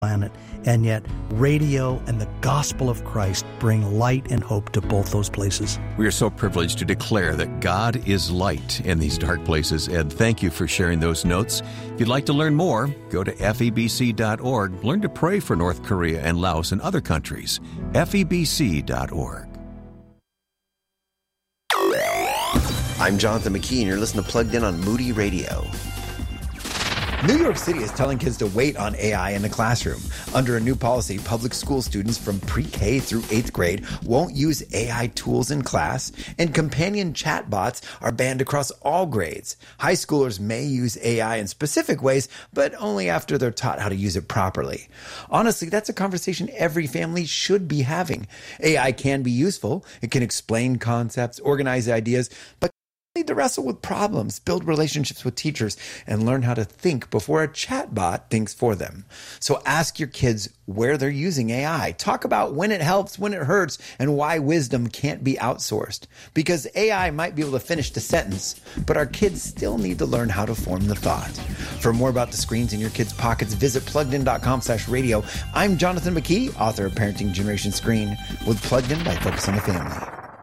planet, and yet radio and the gospel of Christ bring light and hope to both those places. We are so privileged to declare that God is light in these dark places, and thank you for sharing those notes. If you'd like to learn more, go to febc.org. Learn to pray for North Korea and Laos and other countries. febc.org. I'm Jonathan McKee, and you're listening to Plugged In on Moody Radio. New York City is telling kids to wait on AI in the classroom. Under a new policy, public school students from pre-K through 8th grade won't use AI tools in class, and companion chatbots are banned across all grades. High schoolers may use AI in specific ways, but only after they're taught how to use it properly. Honestly, that's a conversation every family should be having. AI can be useful. It can explain concepts, organize ideas, but need to wrestle with problems, build relationships with teachers, and learn how to think before a chatbot thinks for them. So ask your kids where they're using AI. Talk about when it helps, when it hurts, and why wisdom can't be outsourced. Because AI might be able to finish the sentence, but our kids still need to learn how to form the thought. For more about the screens in your kids' pockets, visit pluggedin.com/radio. I'm Jonathan McKee, author of Parenting Generation Screen, with Plugged In by Focus on the Family.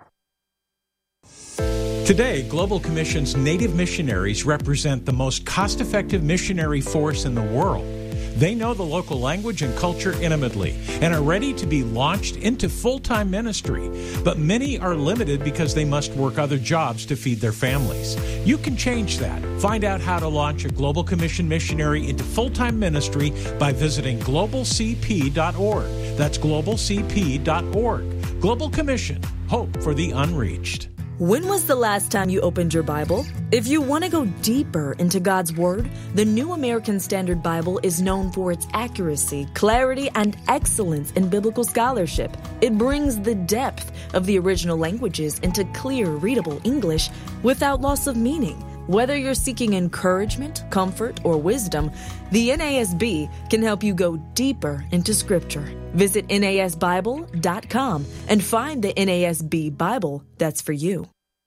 Today, Global Commission's Native missionaries represent the most cost-effective missionary force in the world. They know the local language and culture intimately and are ready to be launched into full-time ministry. But many are limited because they must work other jobs to feed their families. You can change that. Find out how to launch a Global Commission missionary into full-time ministry by visiting globalcp.org. That's globalcp.org. Global Commission, hope for the unreached. When was the last time you opened your Bible? If you want to go deeper into God's Word, the New American Standard Bible is known for its accuracy, clarity, and excellence in biblical scholarship. It brings the depth of the original languages into clear, readable English without loss of meaning. Whether you're seeking encouragement, comfort, or wisdom, the NASB can help you go deeper into Scripture. Visit NASBible.com and find the NASB Bible that's for you.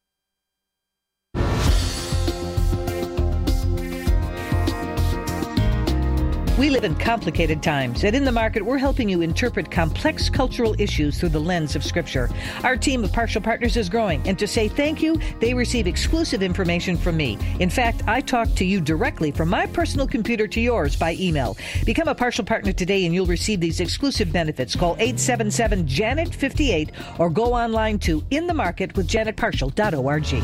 We live in complicated times, and in the market, we're helping you interpret complex cultural issues through the lens of Scripture. Our team of partial partners is growing, and to say thank you, they receive exclusive information from me. In fact, I talk to you directly from my personal computer to yours by email. Become a partial partner today, and you'll receive these exclusive benefits. Call 877-JANET-58 or go online to inthemarketwithjanetpartial.org.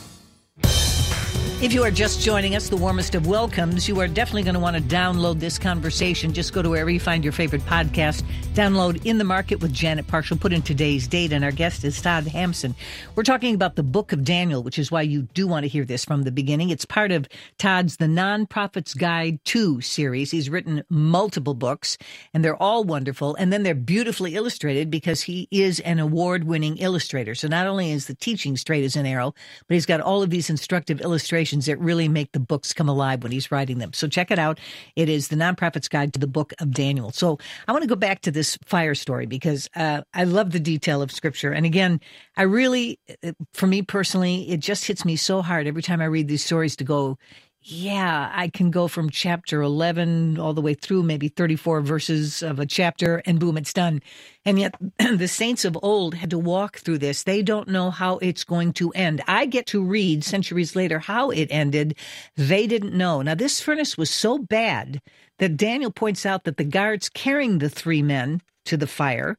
If you are just joining us, the warmest of welcomes. You are definitely going to want to download this conversation. Just go to wherever you find your favorite podcast. Download In the Market with Janet Partial. Put in today's date, and our guest is Todd Hampson. We're talking about the Book of Daniel, which is why you do want to hear this from the beginning. It's part of Todd's The Non-Prophet's Guide to series. He's written multiple books, and they're all wonderful. And then they're beautifully illustrated because he is an award-winning illustrator. So not only is the teaching straight as an arrow, but he's got all of these instructive illustrations that really make the books come alive when he's writing them. So check it out. It is The Non-Prophet's Guide to the Book of Daniel. So I want to go back to this fire story because I love the detail of Scripture. And again, I really, for me personally, it just hits me so hard every time I read these stories to go, yeah, I can go from chapter 11 all the way through maybe 34 verses of a chapter and boom, it's done. And yet the saints of old had to walk through this. They don't know how it's going to end. I get to read centuries later how it ended. They didn't know. Now, this furnace was so bad that Daniel points out that the guards carrying the three men to the fire,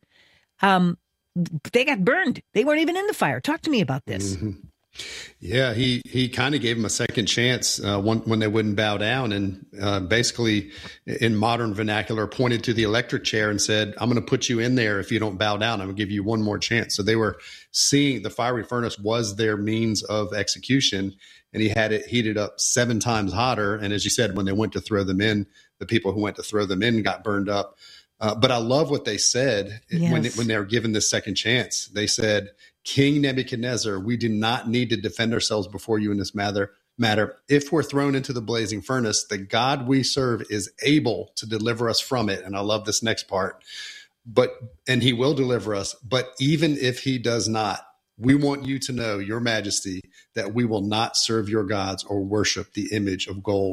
they got burned. They weren't even in the fire. Talk to me about this. Mm-hmm. Yeah, he kind of gave them a second chance when they wouldn't bow down, and basically, in modern vernacular, pointed to the electric chair and said, "I'm going to put you in there if you don't bow down. I'm going to give you one more chance." So they were seeing the fiery furnace was their means of execution, and he had it heated up 7 times hotter. And as you said, when they went to throw them in, the people who went to throw them in got burned up. But I love what they said when they were given this second chance. They said, "King Nebuchadnezzar, we do not need to defend ourselves before you in this matter. If we're thrown into the blazing furnace, the God we serve is able to deliver us from it." And I love this next part. And he will deliver us. But even if he does not, we want you to know, your majesty, that we will not serve your gods or worship the image of gold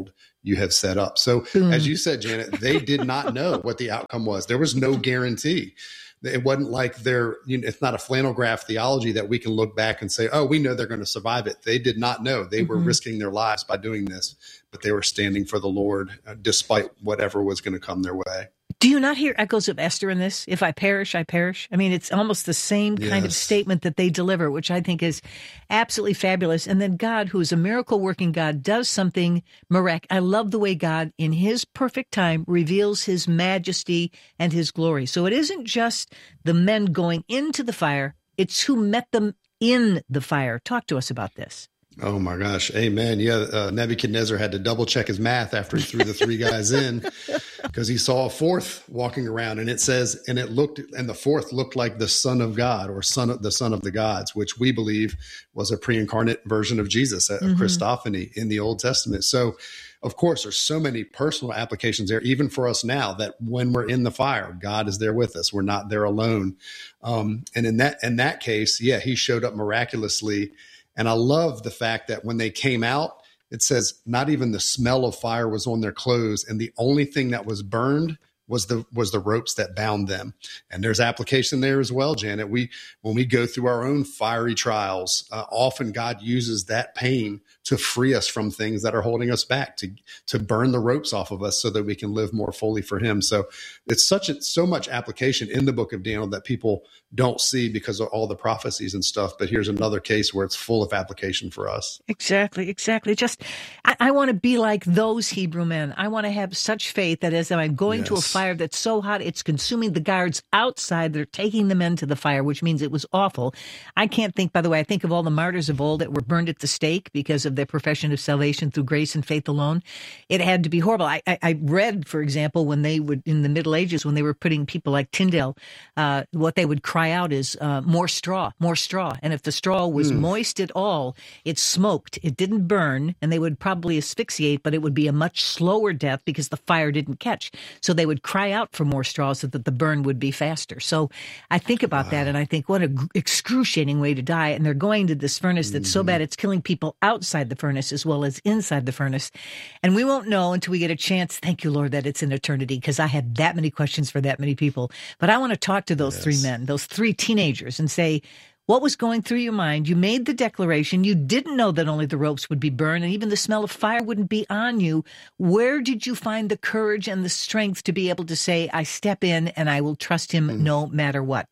you have set up. So as you said, Janet, they did not know what the outcome was. There was no guarantee. It wasn't like it's not a flannel graph theology that we can look back and say, oh, we know they're going to survive it. They did not know. They were risking their lives by doing this, but they were standing for the Lord despite whatever was going to come their way. Do you not hear echoes of Esther in this? If I perish, I perish. I mean, it's almost the same kind of statement that they deliver, which I think is absolutely fabulous. And then God, who is a miracle working God, does something miraculous. I love the way God, in his perfect time, reveals his majesty and his glory. So it isn't just the men going into the fire. It's who met them in the fire. Talk to us about this. Oh my gosh. Amen. Yeah. Nebuchadnezzar had to double check his math after he threw the three guys in because he saw a fourth walking around, and it says, and the fourth looked like the Son of God, or the Son of the gods, which we believe was a pre-incarnate version of Jesus, a Christophany in the Old Testament. So of course, there's so many personal applications there, even for us now, that when we're in the fire, God is there with us. We're not there alone. And in that case, he showed up miraculously. And I love the fact that when they came out, it says not even the smell of fire was on their clothes, and the only thing that was burned was the ropes that bound them. And there's application there as well, Janet. When we go through our own fiery trials, often God uses that pain to free us from things that are holding us back, to burn the ropes off of us so that we can live more fully for him. So it's so much application in the book of Daniel that people don't see because of all the prophecies and stuff. But here's another case where it's full of application for us. Exactly. Just, I want to be like those Hebrew men. I want to have such faith that as I'm going to a fire that's so hot, it's consuming the guards outside. They're taking the men to the fire, which means it was awful. I can't think, by the way, I think of all the martyrs of old that were burned at the stake because of their profession of salvation through grace and faith alone. It had to be horrible. I read, for example, when they would, in the Middle Ages, when they were putting people like Tyndale, what they would cry out is more straw. And if the straw was moist at all, it smoked. It didn't burn, and they would probably asphyxiate, but it would be a much slower death because the fire didn't catch. So they would cry out for more straw so that the burn would be faster. So I think about that, and I think what an excruciating way to die. And they're going to this furnace that's so bad it's killing people outside the furnace as well as inside the furnace. And we won't know until we get a chance. Thank you, Lord, that it's in eternity, because I had that many questions for that many people. But I want to talk to those three men, those three teenagers, and say, what was going through your mind? You made the declaration. You didn't know that only the ropes would be burned and even the smell of fire wouldn't be on you. Where did you find the courage and the strength to be able to say, I step in and I will trust him no matter what?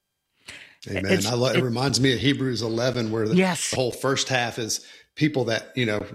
Amen. It reminds me of Hebrews 11, where the whole first half is people that,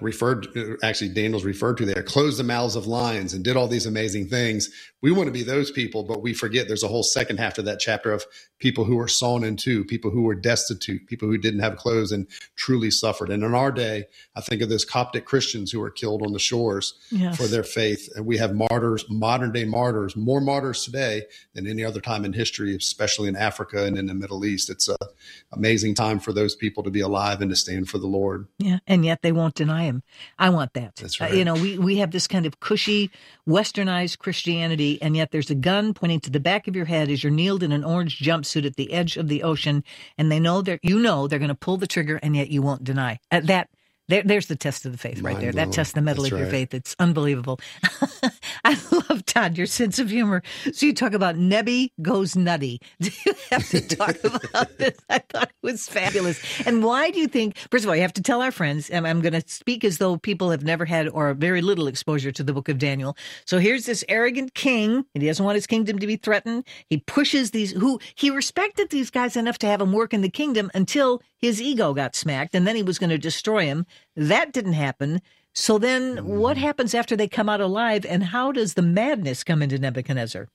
Daniel's referred to there, closed the mouths of lions and did all these amazing things. We want to be those people, but we forget there's a whole second half to that chapter of people who were sawn in two, people who were destitute, people who didn't have clothes and truly suffered. And in our day, I think of those Coptic Christians who were killed on the shores for their faith. And we have martyrs, modern day martyrs, more martyrs today than any other time in history, especially in Africa and in the Middle East. It's an amazing time for those people to be alive and to stand for the Lord. Yeah. And yet they won't deny him. I want that. That's right. We have this kind of cushy, westernized Christianity, and yet there's a gun pointing to the back of your head as you're kneeled in an orange jumpsuit at the edge of the ocean, and they know they're going to pull the trigger, and yet you won't deny. There's the test of the faith right there. That tests the mettle of your faith. It's unbelievable. I love, Todd, your sense of humor. So you talk about Nebi goes nutty. Do you have to talk about this? I thought it was fabulous. And why do you think, first of all, you have to tell our friends, and I'm going to speak as though people have never had or very little exposure to the book of Daniel. So here's this arrogant king, and he doesn't want his kingdom to be threatened. He pushes he respected these guys enough to have them work in the kingdom until his ego got smacked, and then he was going to destroy him. That didn't happen. So then what happens after they come out alive, and how does the madness come into Nebuchadnezzar?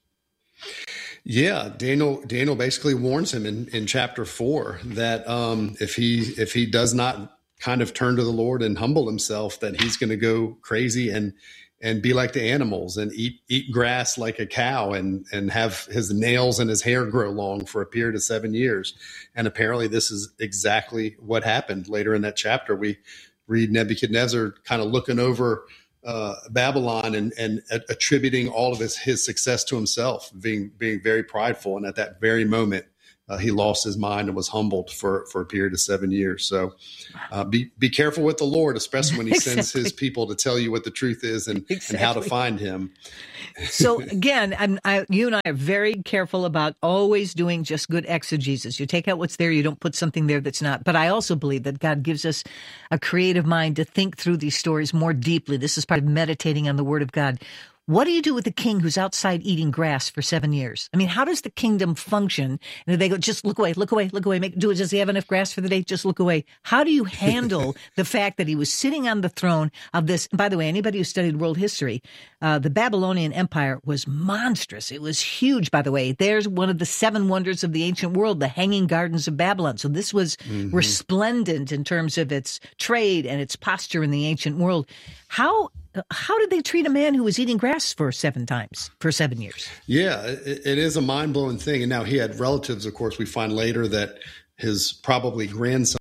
Yeah, Daniel basically warns him in chapter 4 that if he does not kind of turn to the Lord and humble himself, that he's going to go crazy and be like the animals and eat grass like a cow and have his nails and his hair grow long for a period of 7 years. And apparently this is exactly what happened. Later in that chapter, we read Nebuchadnezzar kind of looking over Babylon and attributing all of his success to himself, being very prideful. And at that very moment, he lost his mind and was humbled for a period of 7 years. So be careful with the Lord, especially when he sends his people to tell you what the truth is and how to find him. So again, you and I are very careful about always doing just good exegesis. You take out what's there, you don't put something there that's not. But I also believe that God gives us a creative mind to think through these stories more deeply. This is part of meditating on the Word of God. What do you do with the king who's outside eating grass for 7 years? I mean, how does the kingdom function? And they go, just look away, look away, look away. Does he have enough grass for the day? Just look away. How do you handle the fact that he was sitting on the throne of this? By the way, anybody who studied world history, the Babylonian Empire was monstrous. It was huge, by the way. There's one of the 7 wonders of the ancient world, the Hanging Gardens of Babylon. So this was resplendent in terms of its trade and its posture in the ancient world. How did they treat a man who was eating grass for 7 years? Yeah, it is a mind-blowing thing. And now he had relatives, of course. We find later that his probably grandson,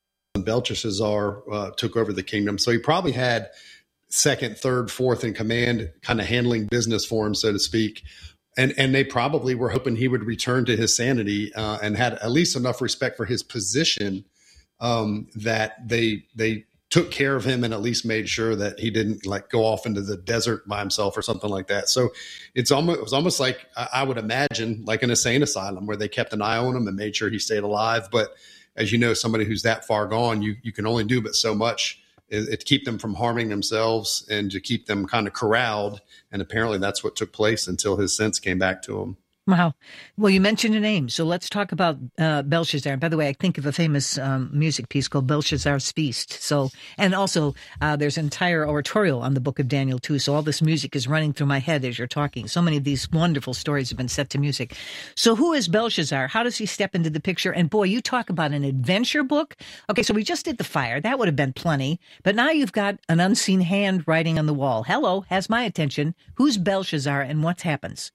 Belshazzar, took over the kingdom. So he probably had 2nd, 3rd, 4th in command, kind of handling business for him, so to speak. And they probably were hoping he would return to his sanity and had at least enough respect for his position that they took care of him and at least made sure that he didn't go off into the desert by himself or something like that. So it was almost like, I would imagine, like an insane asylum where they kept an eye on him and made sure he stayed alive. But as you know, somebody who's that far gone, you can only do but so much to keep them from harming themselves and to keep them kind of corralled. And apparently that's what took place until his sense came back to him. Wow. Well, you mentioned a name, so let's talk about Belshazzar. And by the way, I think of a famous music piece called Belshazzar's Feast. So, and also there's an entire oratorio on the book of Daniel too. So all this music is running through my head as you're talking. So many of these wonderful stories have been set to music. So who is Belshazzar? How does he step into the picture? And boy, you talk about an adventure book. Okay, so we just did the fire. That would have been plenty. But now you've got an unseen hand writing on the wall. Hello, has my attention. Who's Belshazzar and what happens?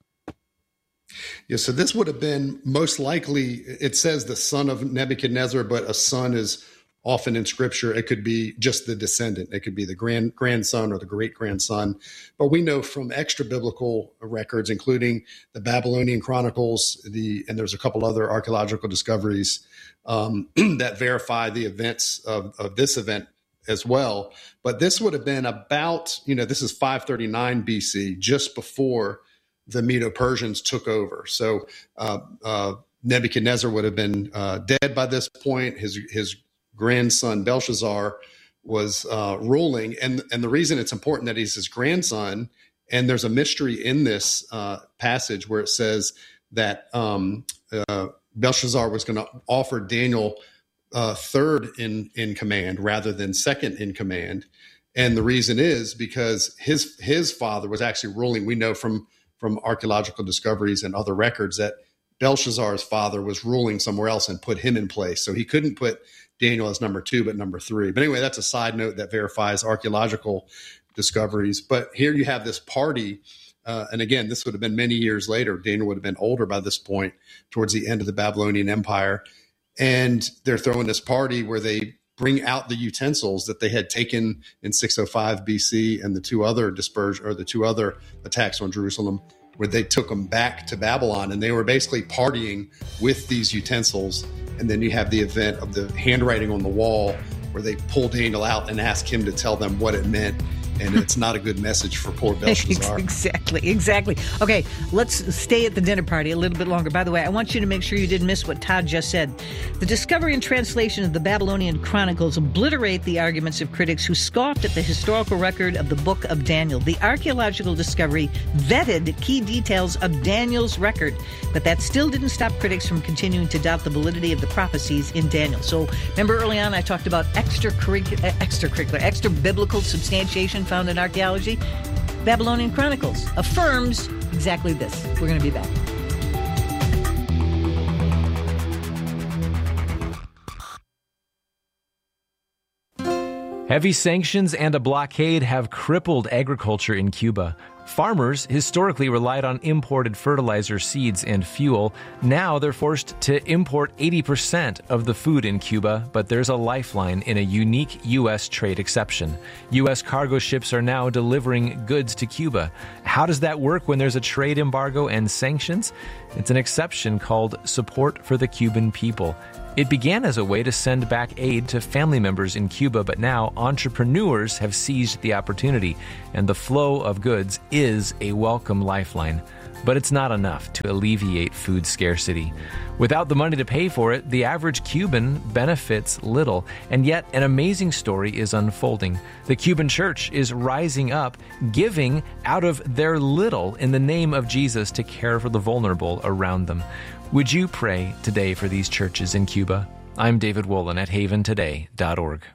Yeah, so this would have been most likely, it says the son of Nebuchadnezzar, but a son is often in scripture, it could be just the descendant. It could be the grandson or the great-grandson. But we know from extra biblical records, including the Babylonian Chronicles, and there's a couple other archaeological discoveries that verify the events of this event as well. But this would have been about, this is 539 BC, just before the Medo-Persians took over. So Nebuchadnezzar would have been dead by this point. His grandson Belshazzar was ruling. And the reason it's important that he's his grandson, and there's a mystery in this passage where it says that Belshazzar was going to offer Daniel third in command rather than second in command. And the reason is because his father was actually ruling. We know from archaeological discoveries and other records that Belshazzar's father was ruling somewhere else and put him in place. So he couldn't put Daniel as number 2, but number 3. But anyway, that's a side note that verifies archaeological discoveries. But here you have this party. And again, this would have been many years later. Daniel would have been older by this point, towards the end of the Babylonian Empire. And they're throwing this party where they bring out the utensils that they had taken in 605 BC and the 2 other the 2 other attacks on Jerusalem, where they took them back to Babylon, and they were basically partying with these utensils. And then you have the event of the handwriting on the wall where they pull Daniel out and ask him to tell them what it meant. And it's not a good message for poor Belshazzar. Exactly. Okay, let's stay at the dinner party a little bit longer. By the way, I want you to make sure you didn't miss what Todd just said. The discovery and translation of the Babylonian Chronicles obliterate the arguments of critics who scoffed at the historical record of the book of Daniel. The archaeological discovery vetted key details of Daniel's record, but that still didn't stop critics from continuing to doubt the validity of the prophecies in Daniel. So remember early on I talked about extra biblical substantiation found in archaeology? Babylonian Chronicles affirms exactly this. We're going to be back. Heavy sanctions and a blockade have crippled agriculture in Cuba. Farmers historically relied on imported fertilizer, seeds, and fuel. Now they're forced to import 80% of the food in Cuba, but there's a lifeline in a unique U.S. trade exception. U.S. cargo ships are now delivering goods to Cuba. How does that work when there's a trade embargo and sanctions? It's an exception called Support for the Cuban People. It began as a way to send back aid to family members in Cuba, but now entrepreneurs have seized the opportunity, and the flow of goods is a welcome lifeline. But it's not enough to alleviate food scarcity. Without the money to pay for it, the average Cuban benefits little, and yet an amazing story is unfolding. The Cuban church is rising up, giving out of their little in the name of Jesus to care for the vulnerable around them. Would you pray today for these churches in Cuba? I'm David Wolin at haventoday.org.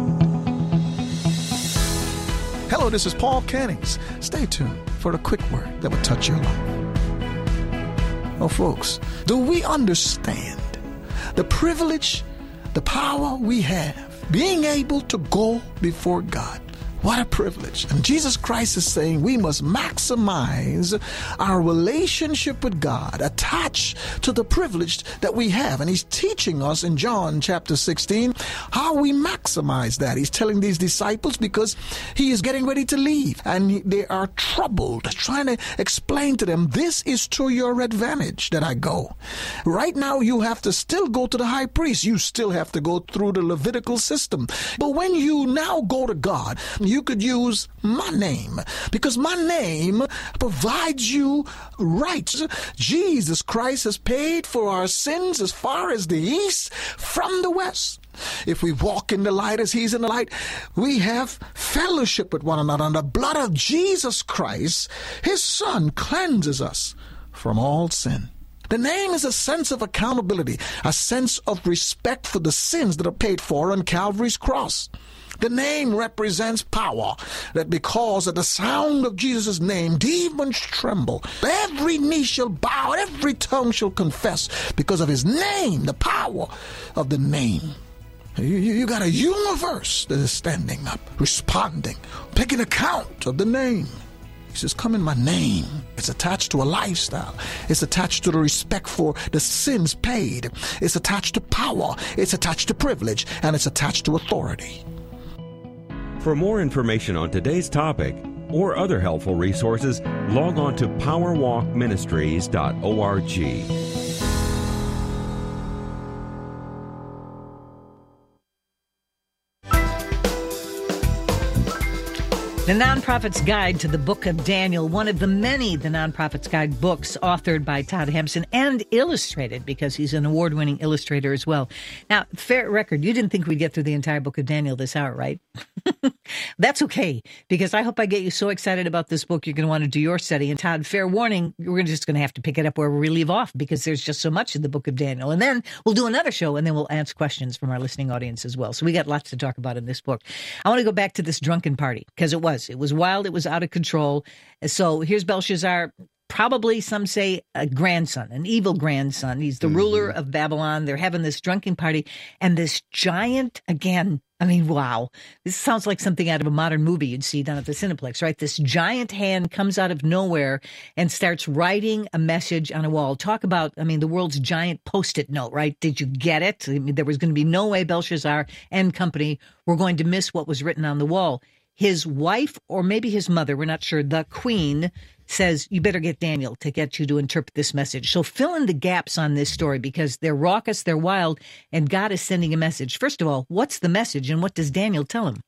Hello, this is Paul Cannings. Stay tuned for a quick word that will touch your life. Oh, folks, do we understand the privilege, the power we have, being able to go before God? What a privilege. And Jesus Christ is saying we must maximize our relationship with God, attached to the privilege that we have. And he's teaching us in John chapter 16 how we maximize that. He's telling these disciples because he is getting ready to leave and they are troubled, trying to explain to them, this is to your advantage that I go. Right now, you have to still go to the high priest. You still have to go through the Levitical system. But when you now go to God, you could use my name because my name provides you rights. Jesus Christ has paid for our sins as far as the east from the west. If we walk in the light as he's in the light, we have fellowship with one another. And the blood of Jesus Christ, his son, cleanses us from all sin. The name is a sense of accountability, a sense of respect for the sins that are paid for on Calvary's cross. The name represents power, that because of the sound of Jesus' name, demons tremble. Every knee shall bow, every tongue shall confess because of his name, the power of the name. You got a universe that is standing up, responding, taking account of the name. He says, come in my name. It's attached to a lifestyle. It's attached to the respect for the sins paid. It's attached to power. It's attached to privilege. And it's attached to authority. For more information on today's topic or other helpful resources, log on to powerwalkministries.org. The Nonprofit's Guide to the Book of Daniel, one of the many The Nonprofit's Guide books authored by Todd Hampson and illustrated because he's an award-winning illustrator as well. Now, fair record, you didn't think we'd get through the entire book of Daniel this hour, right? That's okay, because I hope I get you so excited about this book you're going to want to do your study. And Todd, fair warning, we're just going to have to pick it up where we leave off because there's just so much in the book of Daniel. And then we'll do another show and then we'll answer questions from our listening audience as well. So we got lots to talk about in this book. I want to go back to this drunken party because it was wild. It was out of control. So here's Belshazzar, probably some say a grandson, an evil grandson. He's the ruler of Babylon. They're having this drunken party. And this giant, again, I mean, wow. This sounds like something out of a modern movie you'd see down at the Cineplex, right? This giant hand comes out of nowhere and starts writing a message on a wall. Talk about, I mean, the world's giant Post-it note, right? Did you get it? I mean, there was going to be no way Belshazzar and company were going to miss what was written on the wall. His wife, or maybe his mother, we're not sure, the queen, says, you better get Daniel to get you to interpret this message. So fill in the gaps on this story because they're raucous, they're wild, and God is sending a message. First of all, what's the message and what does Daniel tell him?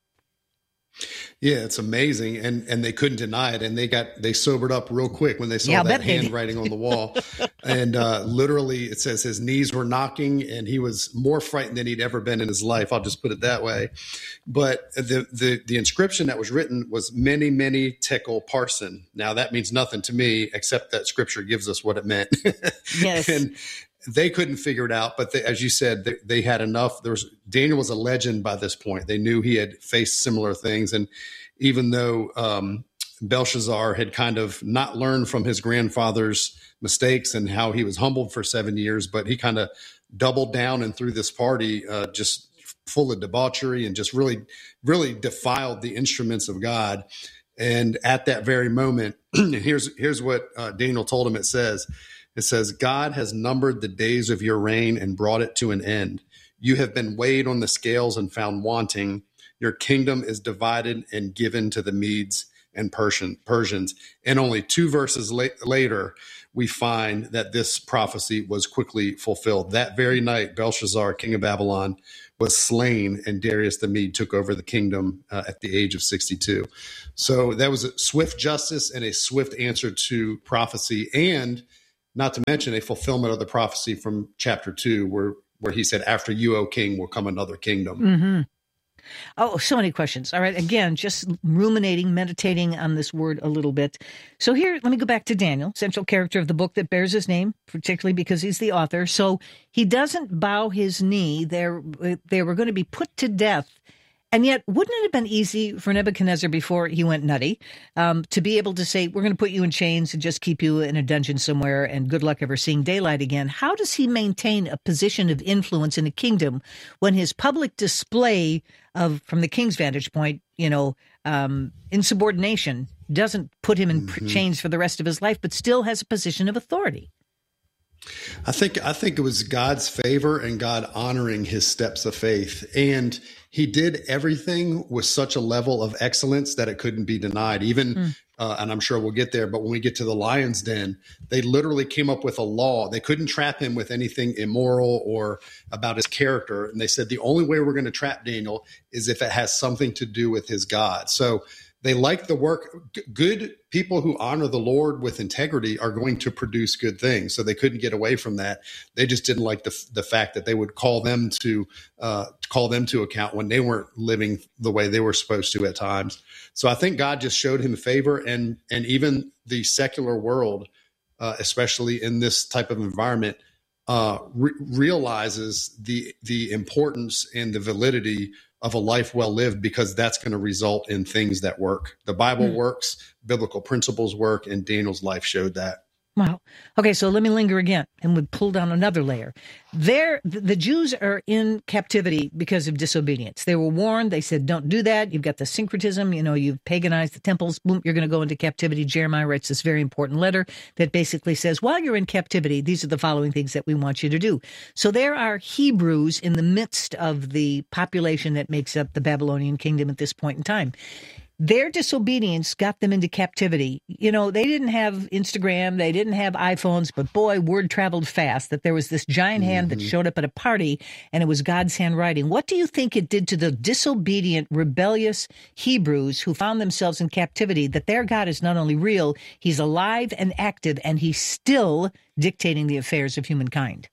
Yeah, it's amazing. And they couldn't deny it. And they sobered up real quick when they saw that handwriting on the wall. And literally it says his knees were knocking and he was more frightened than he'd ever been in his life. I'll just put it that way. But the inscription that was written was many, many tekel parsin. Now that means nothing to me, except that scripture gives us what it meant. Yes. And they couldn't figure it out, but as you said, they had enough. Daniel was a legend by this point. They knew he had faced similar things. And even though Belshazzar had kind of not learned from his grandfather's mistakes and how he was humbled for 7 years, but he kind of doubled down and threw this party just full of debauchery and just really, really defiled the instruments of God. And at that very moment, here's what Daniel told him. It says, God has numbered the days of your reign and brought it to an end. You have been weighed on the scales and found wanting. Your kingdom is divided and given to the Medes and Persians. And only 2 verses later, we find that this prophecy was quickly fulfilled. That very night, Belshazzar, king of Babylon, was slain, and Darius the Mede took over the kingdom at the age of 62. So that was a swift justice and a swift answer to prophecy, and not to mention a fulfillment of the prophecy from chapter 2, where he said, after you, O king, will come another kingdom. Mm-hmm. Oh, so many questions. All right. Again, just ruminating, meditating on this word a little bit. So here, let me go back to Daniel, central character of the book that bears his name, particularly because he's the author. So he doesn't bow his knee. They were going to be put to death. And yet, wouldn't it have been easy for Nebuchadnezzar before he went nutty to be able to say, we're going to put you in chains and just keep you in a dungeon somewhere and good luck ever seeing daylight again? How does he maintain a position of influence in a kingdom when his public display of, from the king's vantage point, insubordination doesn't put him in chains for the rest of his life, but still has a position of authority? I think it was God's favor and God honoring his steps of faith. And he did everything with such a level of excellence that it couldn't be denied. Even, and I'm sure we'll get there, but when we get to the lion's den, they literally came up with a law. They couldn't trap him with anything immoral or about his character. And they said, the only way we're going to trap Daniel is if it has something to do with his God. So they like the work. Good people who honor the Lord with integrity are going to produce good things. So they couldn't get away from that. They just didn't like the fact that they would call them to account when they weren't living the way they were supposed to at times. So I think God just showed him favor, and even the secular world, especially in this type of environment, realizes the importance and the validity of a life well lived, because that's going to result in things that work. The Bible works, biblical principles work, and Daniel's life showed that. Wow. Okay, so let me linger again, and we pull down another layer. The Jews are in captivity because of disobedience. They were warned. They said, don't do that. You've got the syncretism. You've paganized the temples. Boom, you're going to go into captivity. Jeremiah writes this very important letter that basically says, while you're in captivity, these are the following things that we want you to do. So there are Hebrews in the midst of the population that makes up the Babylonian kingdom at this point in time. Their disobedience got them into captivity. They didn't have Instagram, they didn't have iPhones, but boy, word traveled fast that there was this giant hand that showed up at a party, and it was God's handwriting. What do you think it did to the disobedient, rebellious Hebrews who found themselves in captivity, that their God is not only real, he's alive and active, and he's still dictating the affairs of humankind?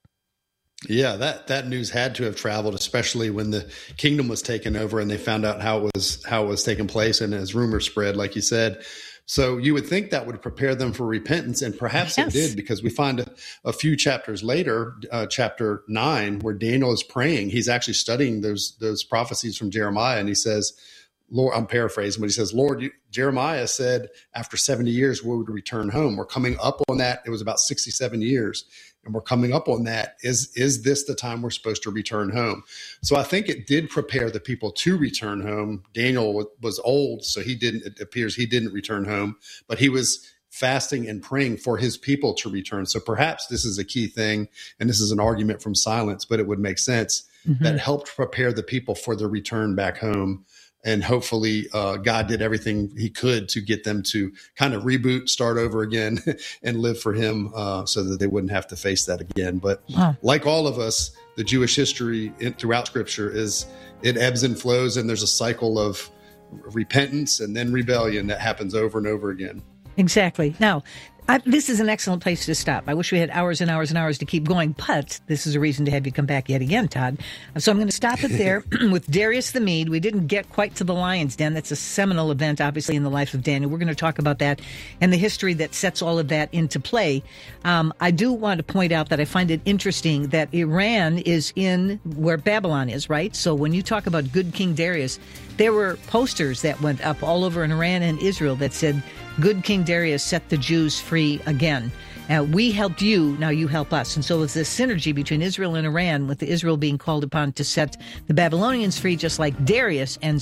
Yeah, that news had to have traveled, especially when the kingdom was taken over and they found out how it was taking place, and as rumors spread, like you said. So you would think that would prepare them for repentance, and perhaps it did, because we find a few chapters later, chapter 9, where Daniel is praying. He's actually studying those prophecies from Jeremiah, and he says, Lord, I'm paraphrasing, but he says, Lord, Jeremiah said after 70 years we would return home. We're coming up on that. It was about 67 years. And we're coming up on that. Is this the time we're supposed to return home? So I think it did prepare the people to return home. Daniel was old, so it appears he didn't return home, but he was fasting and praying for his people to return. So perhaps this is a key thing, and this is an argument from silence, but it would make sense, that helped prepare the people for the return back home. And hopefully God did everything he could to get them to kind of reboot, start over again, and live for him, so that they wouldn't have to face that again. But like all of us, the Jewish history throughout Scripture it ebbs and flows, and there's a cycle of repentance and then rebellion that happens over and over again. Exactly. Now, this is an excellent place to stop. I wish we had hours and hours and hours to keep going, but this is a reason to have you come back yet again, Todd. So I'm going to stop it there with Darius the Mede. We didn't get quite to the lion's den. That's a seminal event, obviously, in the life of Daniel. We're going to talk about that and the history that sets all of that into play. I do want to point out that I find it interesting that Iran is in where Babylon is, right? So when you talk about good King Darius, there were posters that went up all over in Iran and Israel that said, "Good King Darius set the Jews free again. We helped you, now you help us." And so it's this synergy between Israel and Iran, with Israel being called upon to set the Babylonians free, just like Darius ends up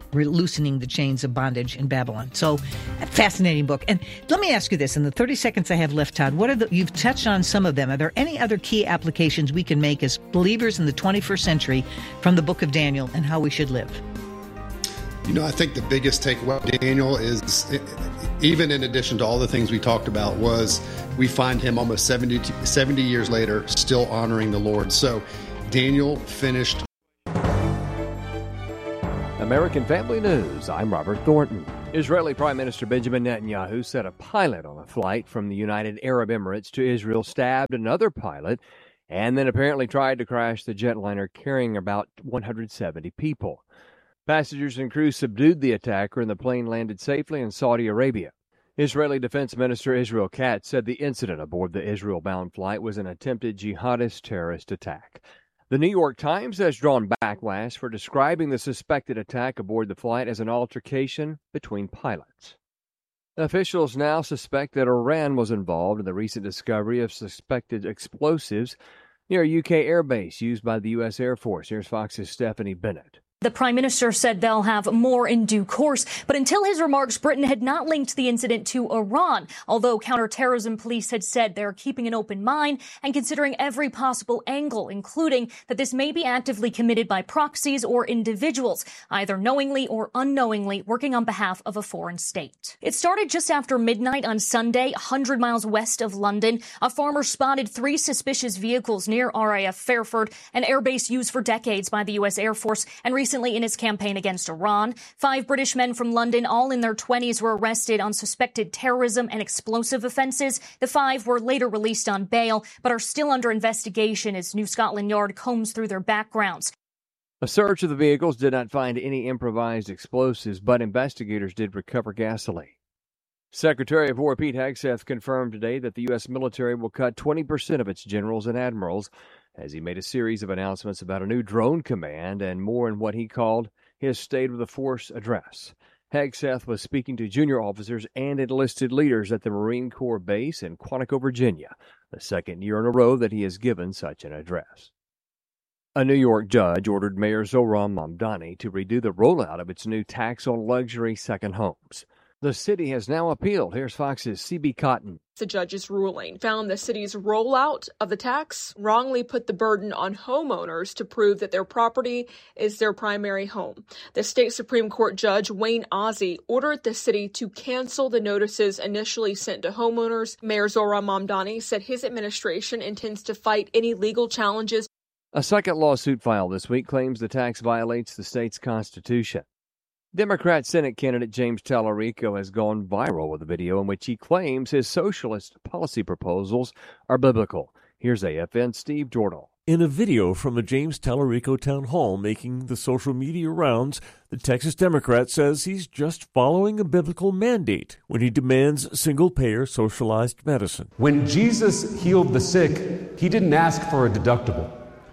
loosening the chains of bondage in Babylon. So, a fascinating book. And let me ask you this, in the 30 seconds I have left, Todd, you've touched on some of them. Are there any other key applications we can make as believers in the 21st century from the book of Daniel and how we should live? I think the biggest takeaway of Daniel is, even in addition to all the things we talked about, was we find him almost 70 years later still honoring the Lord. So Daniel finished. American Family News, I'm Robert Thornton. Israeli Prime Minister Benjamin Netanyahu said a pilot on a flight from the United Arab Emirates to Israel stabbed another pilot and then apparently tried to crash the jetliner carrying about 170 people. Passengers and crew subdued the attacker and the plane landed safely in Saudi Arabia. Israeli Defense Minister Israel Katz said the incident aboard the Israel-bound flight was an attempted jihadist terrorist attack. The New York Times has drawn backlash for describing the suspected attack aboard the flight as an altercation between pilots. Officials now suspect that Iran was involved in the recent discovery of suspected explosives near a UK airbase used by the U.S. Air Force. Here's Fox's Stephanie Bennett. The Prime Minister said they'll have more in due course, but until his remarks, Britain had not linked the incident to Iran, although counterterrorism police had said they're keeping an open mind and considering every possible angle, including that this may be actively committed by proxies or individuals, either knowingly or unknowingly working on behalf of a foreign state. It started just after midnight on Sunday, 100 miles west of London. A farmer spotted 3 suspicious vehicles near RAF Fairford, an airbase used for decades by the U.S. Air Force, and recently in his campaign against Iran. 5 British men from London, all in their 20s, were arrested on suspected terrorism and explosive offences. The 5 were later released on bail, but are still under investigation as New Scotland Yard combs through their backgrounds. A search of the vehicles did not find any improvised explosives, but investigators did recover gasoline. Secretary of War Pete Hegseth confirmed today that the U.S. military will cut 20% of its generals and admirals, as he made a series of announcements about a new drone command and more in what he called his State of the Force address. Hegseth was speaking to junior officers and enlisted leaders at the Marine Corps base in Quantico, Virginia, the second year in a row that he has given such an address. A New York judge ordered Mayor Zohran Mamdani to redo the rollout of its new tax on luxury second homes. The city has now appealed. Here's Fox's C.B. Cotton. The judge's ruling found the city's rollout of the tax wrongly put the burden on homeowners to prove that their property is their primary home. The state Supreme Court Judge Wayne Ozzie ordered the city to cancel the notices initially sent to homeowners. Mayor Zohran Mamdani said his administration intends to fight any legal challenges. A second lawsuit filed this week claims the tax violates the state's constitution. Democrat Senate candidate James Tallarico has gone viral with a video in which he claims his socialist policy proposals are biblical. Here's AFN's Steve Jordahl. In a video from the James Tallarico town hall making the social media rounds, the Texas Democrat says he's just following a biblical mandate when he demands single-payer socialized medicine. When Jesus healed the sick, he didn't ask for a deductible.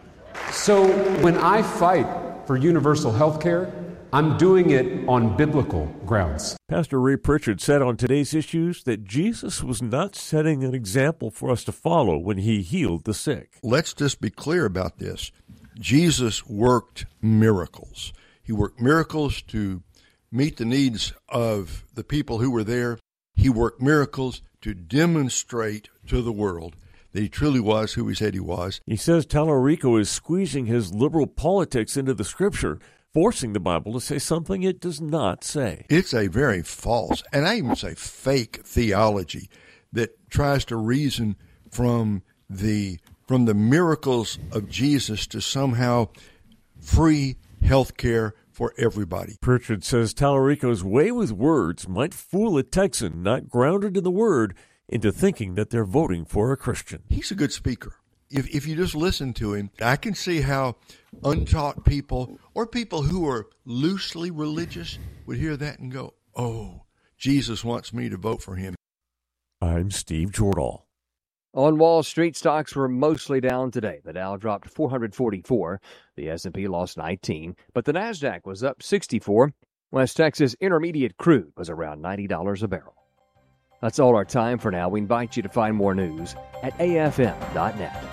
So when I fight for universal health care, I'm doing it on biblical grounds. Pastor Ray Pritchard said on Today's Issues that Jesus was not setting an example for us to follow when he healed the sick. Let's just be clear about this. Jesus worked miracles. He worked miracles to meet the needs of the people who were there. He worked miracles to demonstrate to the world that he truly was who he said he was. He says Tallarico is squeezing his liberal politics into the Scripture, forcing the Bible to say something it does not say. It's a very false, and I even say fake theology that tries to reason from the miracles of Jesus to somehow free health care for everybody. Pritchard says Tallarico's way with words might fool a Texan not grounded in the Word into thinking that they're voting for a Christian. He's a good speaker. If you just listen to him, I can see how untaught people or people who are loosely religious would hear that and go, oh, Jesus wants me to vote for him. I'm Steve Jordahl. On Wall Street, stocks were mostly down today. The Dow dropped 444, the S&P lost 19, but the Nasdaq was up 64. West Texas Intermediate crude was around $90 a barrel. That's all our time for now. We invite you to find more news at afm.net.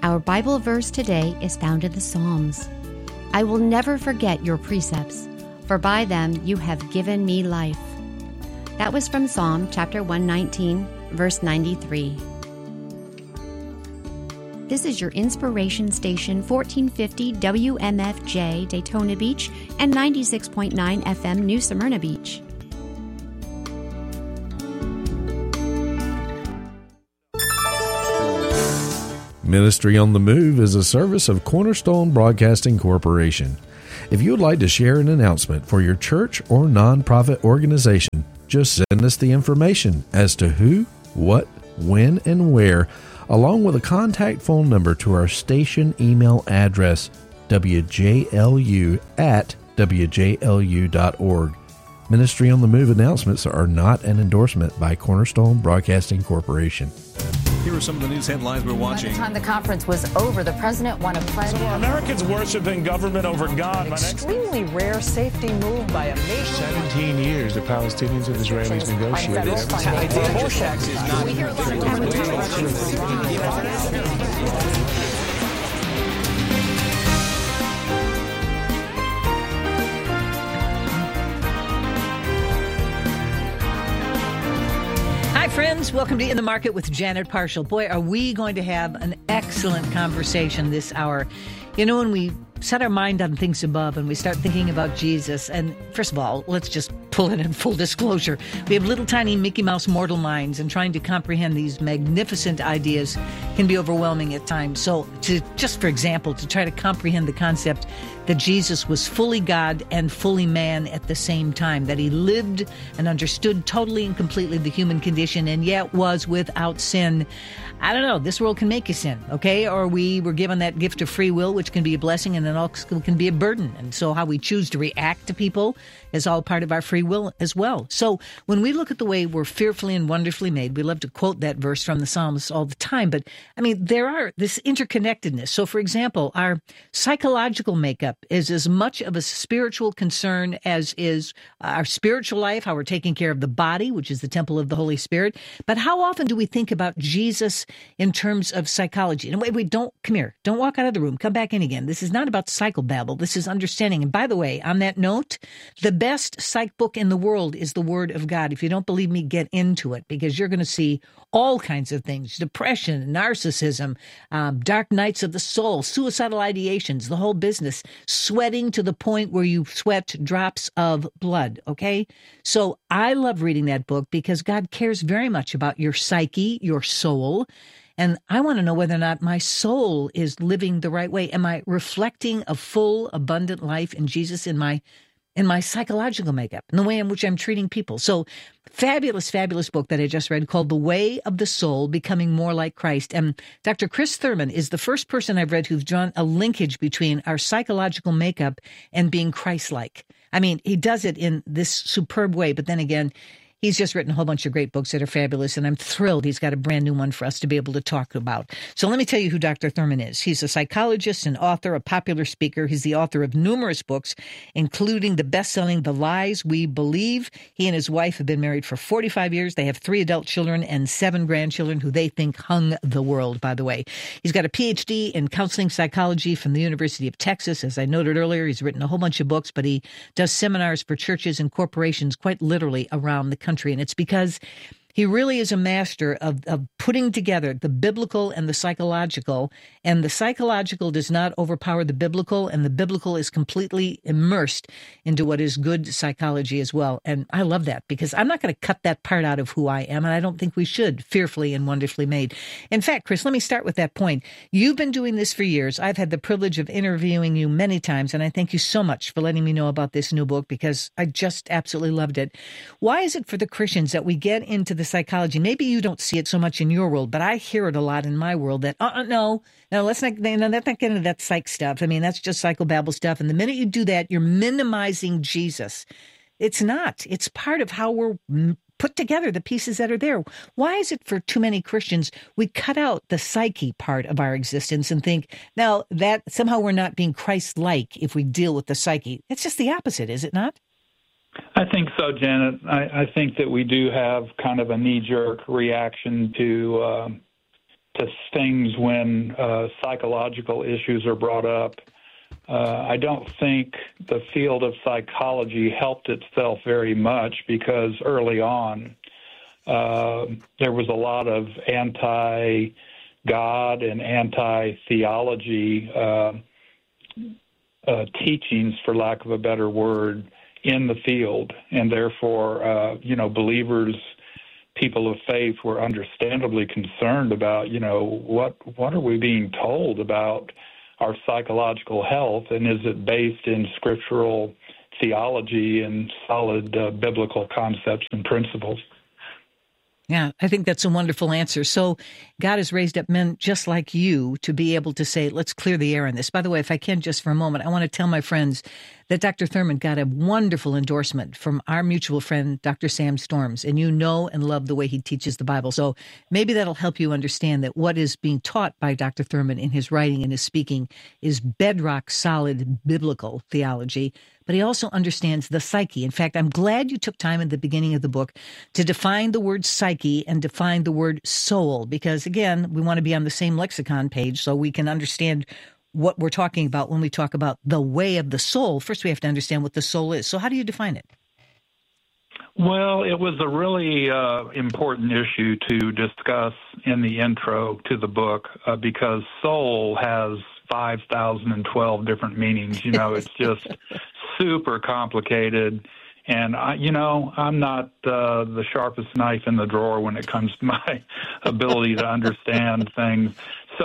Our Bible verse today is found in the Psalms. I will never forget your precepts, for by them you have given me life. That was from Psalm chapter 119, verse 93. This is your inspiration station, 1450 WMFJ Daytona Beach and 96.9 FM New Smyrna Beach. Ministry on the Move is a service of Cornerstone Broadcasting Corporation. If you would like to share an announcement for your church or nonprofit organization, just send us the information as to who, what, when, and where, along with a contact phone number to our station email address, wjlu@wjlu.org. Ministry on the Move announcements are not an endorsement by Cornerstone Broadcasting Corporation. Here are some of the news headlines we're watching. By the time the conference was over, the president won a pledge. So are Americans worshiping government over God? An extremely rare safety move by a nation. 17 years the Palestinians and Israelis negotiated. Hi, friends. Welcome to In the Market with Janet Parshall. Boy, are we going to have an excellent conversation this hour. You know, when we set our mind on things above and we start thinking about Jesus, and first of all, let's just pull it in full disclosure. We have little tiny Mickey Mouse mortal minds, and trying to comprehend these magnificent ideas can be overwhelming at times. So just for example, to try to comprehend the concept that Jesus was fully God and fully man at the same time, that he lived and understood totally and completely the human condition and yet was without sin. I don't know, this world can make you sin, okay? Or we were given that gift of free will, which can be a blessing and then also can be a burden. And so how we choose to react to people is all part of our free will as well. So when we look at the way we're fearfully and wonderfully made, we love to quote that verse from the Psalms all the time. But I mean, there are this interconnectedness. So for example, our psychological makeup is as much of a spiritual concern as is our spiritual life, how we're taking care of the body, which is the temple of the Holy Spirit. But how often do we think about Jesus in terms of psychology? And wait, don't walk out of the room. Come back in again. This is not about psychobabble. This is understanding. And by the way, on that note, the best psych book in the world is the Word of God. If you don't believe me, get into it, because you're going to see all kinds of things: depression, narcissism, dark nights of the soul, suicidal ideations, the whole business, sweating to the point where you sweat drops of blood, okay? So I love reading that book because God cares very much about your psyche, your soul. And I want to know whether or not my soul is living the right way. Am I reflecting a full, abundant life in Jesus in my psychological makeup, in the way in which I'm treating people? So fabulous book that I just read called The Way of the Soul, Becoming More Like Christ. And Dr. Chris Thurman is the first person I've read who's drawn a linkage between our psychological makeup and being Christ-like. I mean, he does it in this superb way, but then again, he's just written a whole bunch of great books that are fabulous, and I'm thrilled he's got a brand new one for us to be able to talk about. So let me tell you who Dr. Thurman is. He's a psychologist, an author, a popular speaker. He's the author of numerous books, including the best-selling The Lies We Believe. He and his wife have been married for 45 years. They have 3 adult children and 7 grandchildren who they think hung the world, by the way. He's got a PhD in counseling psychology from the University of Texas. As I noted earlier, he's written a whole bunch of books, but he does seminars for churches and corporations quite literally around the country. And it's because he really is a master of putting together the biblical and the psychological, and the psychological does not overpower the biblical, and the biblical is completely immersed into what is good psychology as well. And I love that, because I'm not going to cut that part out of who I am, and I don't think we should. Fearfully and wonderfully made. In fact, Chris, let me start with that point. You've been doing this for years. I've had the privilege of interviewing you many times, and I thank you so much for letting me know about this new book, because I just absolutely loved it. Why is it for the Christians that we get into the psychology? Maybe you don't see it so much in your world, but I hear it a lot in my world that, no, let's not get into that psych stuff. I mean, that's just psychobabble stuff. And the minute you do that, you're minimizing Jesus. It's not. It's part of how we're put together, the pieces that are there. Why is it for too many Christians, we cut out the psyche part of our existence and think, now that somehow we're not being Christ-like if we deal with the psyche? It's just the opposite, is it not? I think so, Janet. I think that we do have kind of a knee-jerk reaction to to things when psychological issues are brought up. I don't think the field of psychology helped itself very much because early on there was a lot of anti-God and anti-theology teachings, for lack of a better word, in the field. And therefore, believers, people of faith, were understandably concerned about, what are we being told about our psychological health, and is it based in scriptural theology and solid biblical concepts and principles? Yeah, I think that's a wonderful answer. So God has raised up men just like you to be able to say, let's clear the air on this. By the way, if I can just for a moment, I want to tell my friends that Dr. Thurman got a wonderful endorsement from our mutual friend, Dr. Sam Storms, and you know and love the way he teaches the Bible. So maybe that'll help you understand that what is being taught by Dr. Thurman in his writing and his speaking is bedrock solid biblical theology, but he also understands the psyche. In fact, I'm glad you took time at the beginning of the book to define the word psyche and define the word soul, because, again, we want to be on the same lexicon page so we can understand what we're talking about when we talk about the way of the soul. First, we have to understand what the soul is. So how do you define it? Well, it was a really important issue to discuss in the intro to the book because soul has 5,012 different meanings. It's just super complicated. And, I'm not the sharpest knife in the drawer when it comes to my ability to understand things. So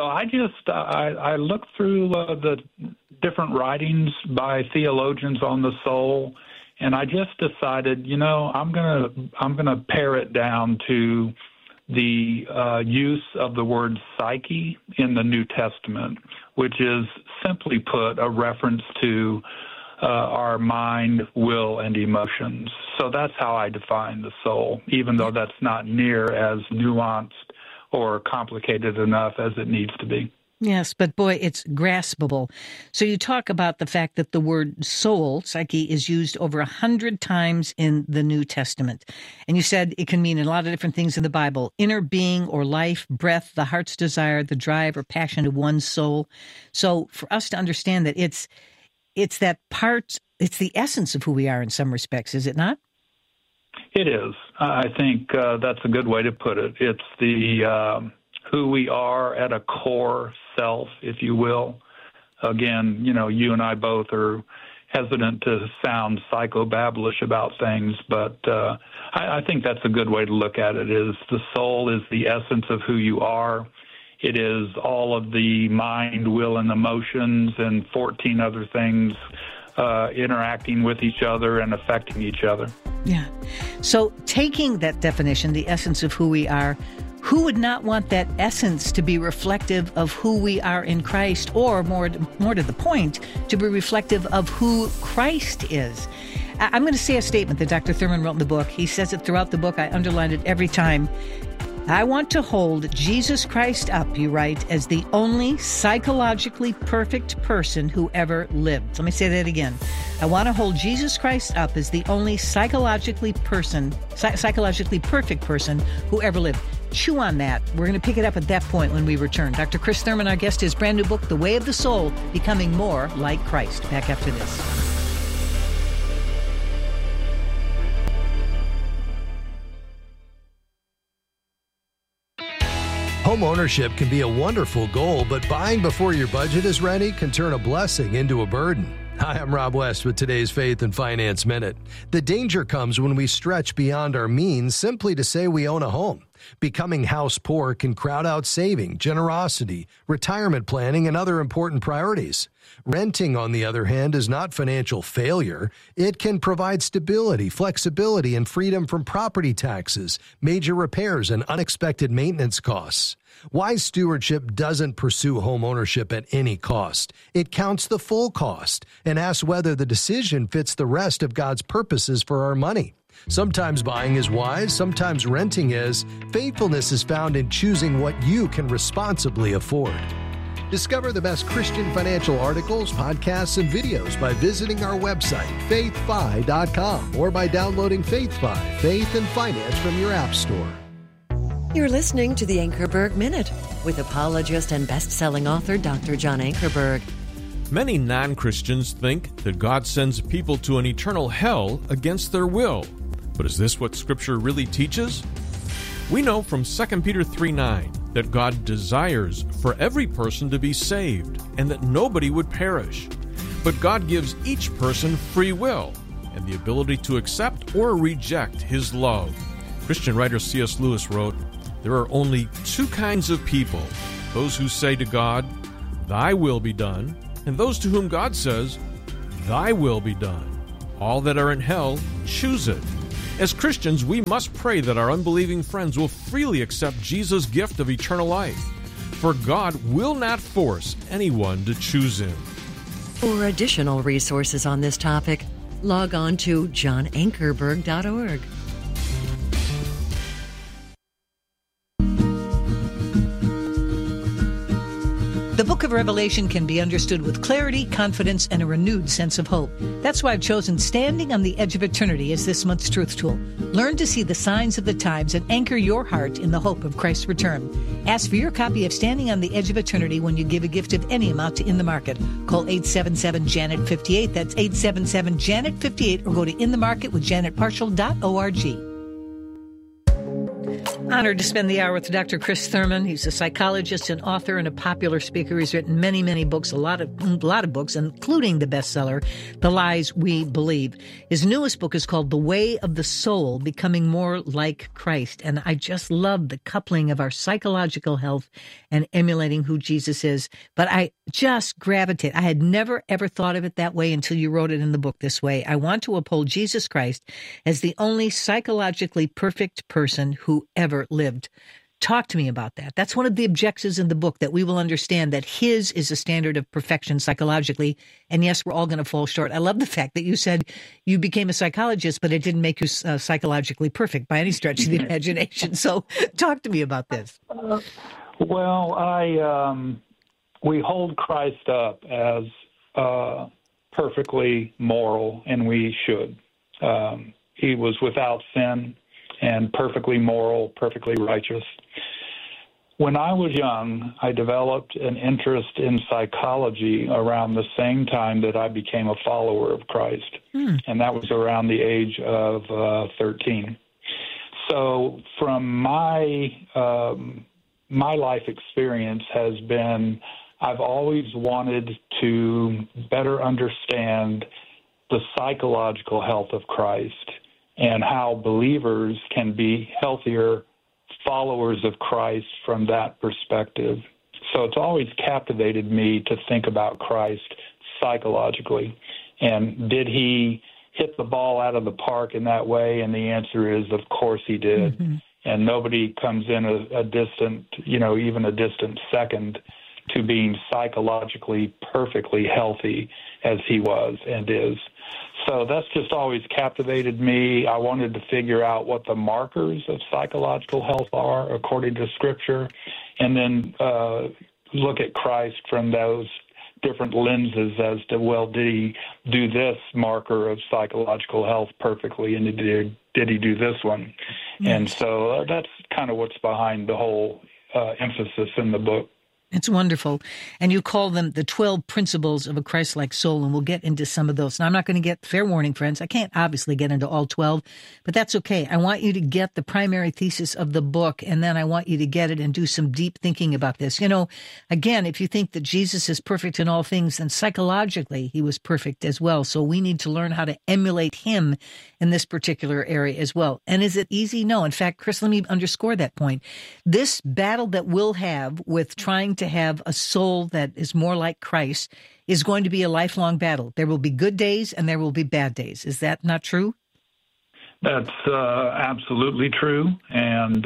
I looked through the different writings by theologians on the soul, and I just decided, I'm gonna pare it down to the use of the word psyche in the New Testament, which is simply put a reference to our mind, will, and emotions. So that's how I define the soul, even though that's not near as nuanced or complicated enough as it needs to be. Yes, but boy, it's graspable. So you talk about the fact that the word soul, psyche, is used over 100 times in the New Testament. And you said it can mean a lot of different things in the Bible: inner being or life, breath, the heart's desire, the drive or passion of one's soul. So for us to understand that it's that part, it's the essence of who we are in some respects, is it not? It is. I think that's a good way to put it. It's the who we are at a core self, if you will. Again, you and I both are hesitant to sound psychobabblish about things, but I think that's a good way to look at it, is the soul is the essence of who you are. It is all of the mind, will, and emotions and 14 other things interacting with each other and affecting each other. Yeah. So taking that definition, the essence of who we are, who would not want that essence to be reflective of who we are in Christ, or more to the point, to be reflective of who Christ is? I'm going to say a statement that Dr. Thurman wrote in the book. He says it throughout the book. I underlined it every time. I want to hold Jesus Christ up, you write, as the only psychologically perfect person who ever lived. Let me say that again. I want to hold Jesus Christ up as the only psychologically perfect person who ever lived. Chew on that. We're going to pick it up at that point when we return. Dr. Chris Thurman, our guest, his brand new book, The Way of the Soul, Becoming More Like Christ. Back after this. Home ownership can be a wonderful goal, but buying before your budget is ready can turn a blessing into a burden. Hi, I'm Rob West with today's Faith and Finance Minute. The danger comes when we stretch beyond our means simply to say we own a home. Becoming house poor can crowd out saving, generosity, retirement planning, and other important priorities. Renting, on the other hand, is not financial failure. It can provide stability, flexibility, and freedom from property taxes, major repairs, and unexpected maintenance costs. Wise stewardship doesn't pursue home ownership at any cost. It counts the full cost and asks whether the decision fits the rest of God's purposes for our money. Sometimes buying is wise, sometimes renting is. Faithfulness is found in choosing what you can responsibly afford. Discover the best Christian financial articles, podcasts, and videos by visiting our website, faithfi.com, or by downloading FaithFi, Faith and Finance, from your app store. You're listening to the Ankerberg Minute with apologist and best-selling author Dr. John Ankerberg. Many non-Christians think that God sends people to an eternal hell against their will. But is this what Scripture really teaches? We know from 2 Peter 3:9 that God desires for every person to be saved and that nobody would perish. But God gives each person free will and the ability to accept or reject His love. Christian writer C.S. Lewis wrote, "There are only two kinds of people, those who say to God, 'Thy will be done,' and those to whom God says, 'Thy will be done.' All that are in hell choose it." As Christians, we must pray that our unbelieving friends will freely accept Jesus' gift of eternal life, for God will not force anyone to choose Him. For additional resources on this topic, log on to johnankerberg.org. The book of Revelation can be understood with clarity, confidence, and a renewed sense of hope. That's why I've chosen Standing on the Edge of Eternity as this month's truth tool. Learn to see the signs of the times and anchor your heart in the hope of Christ's return. Ask for your copy of Standing on the Edge of Eternity when you give a gift of any amount to In the Market. Call 877-JANET-58. That's 877-JANET-58, or go to inthemarketwithjanetparshall.org. Honored to spend the hour with Dr. Chris Thurman. He's a psychologist and author and a popular speaker. He's written many, many books, a lot of books, including the bestseller, The Lies We Believe. His newest book is called The Way of the Soul, Becoming More Like Christ. And I just love the coupling of our psychological health and emulating who Jesus is. But I just gravitate. I had never, ever thought of it that way until you wrote it in the book this way. I want to uphold Jesus Christ as the only psychologically perfect person who ever lived. Talk to me about that. That's one of the objectives in the book, that we will understand that His is a standard of perfection psychologically. And yes, we're all going to fall short. I love the fact that you said you became a psychologist, but it didn't make you psychologically perfect by any stretch of the imagination. So talk to me about this. Well, we hold Christ up as perfectly moral, and we should. He was without sin and perfectly moral, perfectly righteous. When I was young, I developed an interest in psychology around the same time that I became a follower of Christ, and that was around the age of 13. So from my life experience has been, I've always wanted to better understand the psychological health of Christ and how believers can be healthier followers of Christ from that perspective. So it's always captivated me to think about Christ psychologically. And did He hit the ball out of the park in that way? And the answer is, of course He did. Mm-hmm. And nobody comes in a distant, even a distant second to being psychologically perfectly healthy as He was and is. So that's just always captivated me. I wanted to figure out what the markers of psychological health are according to Scripture, and then look at Christ from those different lenses as to, well, did He do this marker of psychological health perfectly, and did He do this one? Yes. And so that's kind of what's behind the whole emphasis in the book. It's wonderful. And you call them the 12 principles of a Christ-like soul, and we'll get into some of those. Now, I'm not going to get, fair warning, friends, I can't obviously get into all 12, but that's okay. I want you to get the primary thesis of the book, and then I want you to get it and do some deep thinking about this. Again, if you think that Jesus is perfect in all things, then psychologically He was perfect as well. So we need to learn how to emulate Him in this particular area as well. And is it easy? No. In fact, Chris, let me underscore that point. This battle that we'll have with trying to have a soul that is more like Christ is going to be a lifelong battle. There will be good days and there will be bad days. Is that not true? That's absolutely true. And,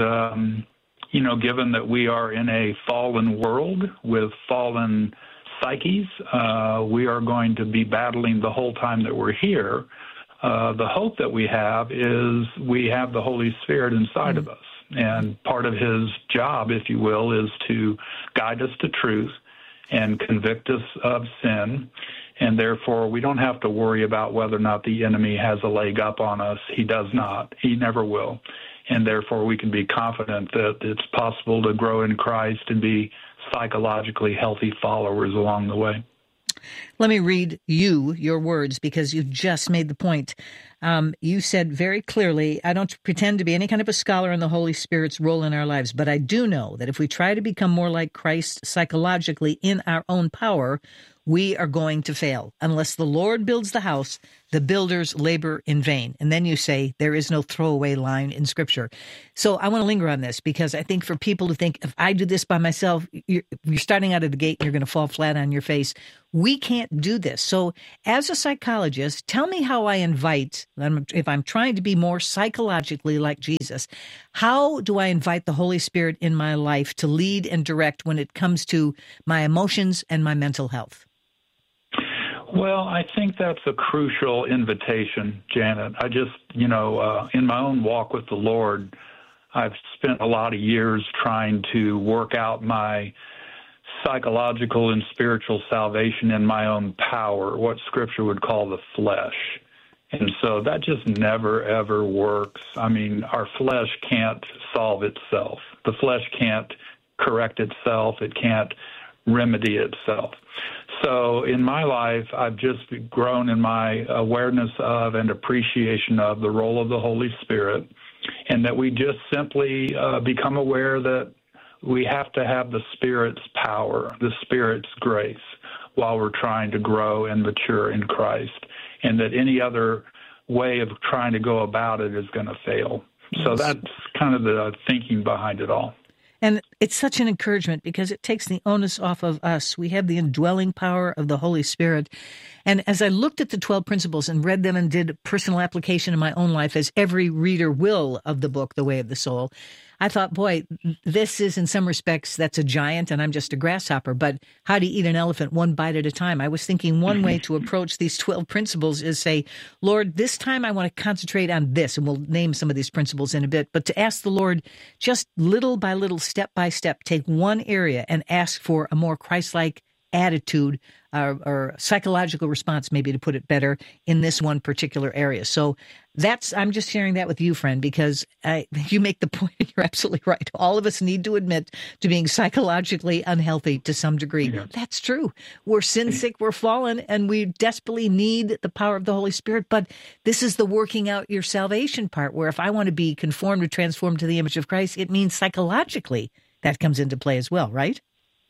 given that we are in a fallen world with fallen psyches, we are going to be battling the whole time that we're here. The hope that we have is we have the Holy Spirit inside of us. And part of His job, if you will, is to guide us to truth and convict us of sin. And therefore, we don't have to worry about whether or not the enemy has a leg up on us. He does not. He never will. And therefore, we can be confident that it's possible to grow in Christ and be psychologically healthy followers along the way. Let me read your words, because you just made the point. You said very clearly, I don't pretend to be any kind of a scholar in the Holy Spirit's role in our lives, but I do know that if we try to become more like Christ psychologically in our own power, we are going to fail. Unless the Lord builds the house, the builders labor in vain. And then you say there is no throwaway line in Scripture. So I want to linger on this, because I think for people to think, if I do this by myself, you're starting out of the gate and you're going to fall flat on your face. We can't do this. So as a psychologist, tell me how I invite, if I'm trying to be more psychologically like Jesus, how do I invite the Holy Spirit in my life to lead and direct when it comes to my emotions and my mental health? Well, I think that's a crucial invitation, Janet. I just, in my own walk with the Lord, I've spent a lot of years trying to work out my psychological and spiritual salvation in my own power, what Scripture would call the flesh. And so that just never, ever works. I mean, our flesh can't solve itself. The flesh can't correct itself. It can't remedy itself. So in my life, I've just grown in my awareness of and appreciation of the role of the Holy Spirit, and that we just simply become aware that we have to have the Spirit's power, the Spirit's grace, while we're trying to grow and mature in Christ, and that any other way of trying to go about it is going to fail. So that's kind of the thinking behind it all. And it's such an encouragement, because it takes the onus off of us. We have the indwelling power of the Holy Spirit. And as I looked at the 12 principles and read them and did personal application in my own life, as every reader will of the book, The Way of the Soul, I thought, boy, this is in some respects, that's a giant and I'm just a grasshopper. But how do you eat an elephant one bite at a time? I was thinking one way to approach these 12 principles is say, Lord, this time I want to concentrate on this. And we'll name some of these principles in a bit. But to ask the Lord, just little by little, step by step, take one area and ask for a more Christ-like attitude or psychological response, maybe to put it better, in this one particular area. So I'm just sharing that with you, friend, because you make the point, and you're absolutely right. All of us need to admit to being psychologically unhealthy to some degree. Yeah. That's true. We're sin sick, we're fallen, and we desperately need the power of the Holy Spirit. But this is the working out your salvation part, where if I want to be conformed or transformed to the image of Christ, it means psychologically that comes into play as well, right?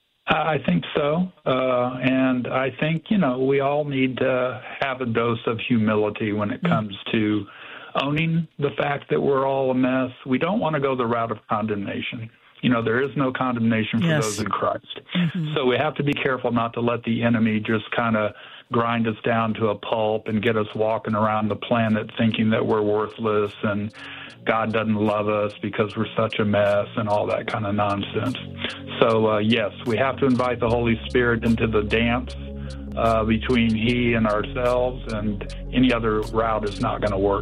I think so. And I think, we all need to have a dose of humility when it comes to owning the fact that we're all a mess. We don't want to go the route of condemnation. There is no condemnation for those in Christ. Mm-hmm. So we have to be careful not to let the enemy just kind of grind us down to a pulp and get us walking around the planet thinking that we're worthless and God doesn't love us because we're such a mess and all that kind of nonsense. So, yes, we have to invite the Holy Spirit into the dance between He and ourselves, and any other route is not going to work.